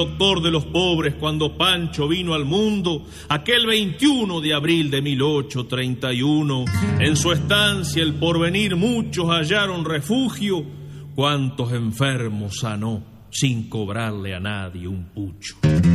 doctor de los pobres cuando Pancho vino al mundo, aquel 21 de abril de 1831. En su estancia El Porvenir muchos hallaron refugio, cuántos enfermos sanó sin cobrarle a nadie un pucho.